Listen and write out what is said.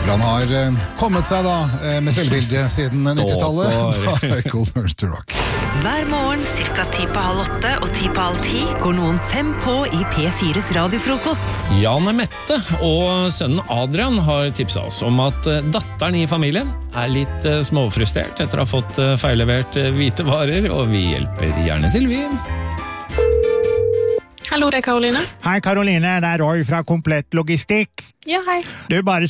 Han har kommet seg da med selvbildet siden 90-tallet. Michael Learns to Rock. Hver morgen cirka 7:30 og 9:30 går noen 5 på i P4s radiofrokost. Jan Mette og sønnen Adrian har tipset oss om at datteren i familien er litt småfrustrert etter å ha fått feillevert hvite varer, og vi hjelper gjerne til, vi. Hallo, det er Karoline. Hei Karoline, det er Roy fra Komplett Logistikk. Ja, hei. Du, bare